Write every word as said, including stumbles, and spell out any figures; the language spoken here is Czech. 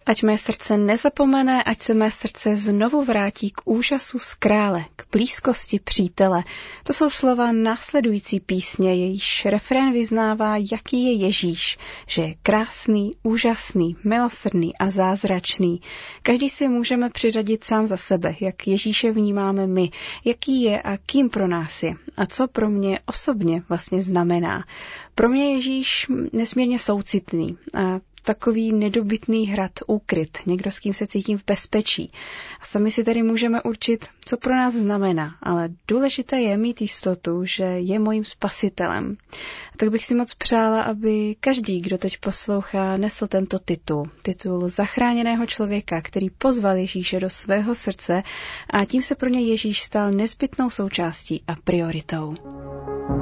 Ať mé srdce nezapomene, ať se mé srdce znovu vrátí k úžasu z krále, k blízkosti přítele. To jsou slova následující písně, jejíž refrén vyznává, jaký je Ježíš, že je krásný, úžasný, milosrdný a zázračný. Každý si můžeme přiřadit sám za sebe, jak Ježíše vnímáme my, jaký je a kým pro nás je a co pro mě osobně vlastně znamená. Pro mě je Ježíš nesmírně soucitný a takový nedobytný hrad, úkryt, někdo, s kým se cítím v bezpečí. A sami si tedy můžeme určit, co pro nás znamená, ale důležité je mít jistotu, že je mojím spasitelem. A tak bych si moc přála, aby každý, kdo teď poslouchá, nesl tento titul. Titul zachráněného člověka, který pozval Ježíše do svého srdce a tím se pro ně Ježíš stal nezbytnou součástí a prioritou.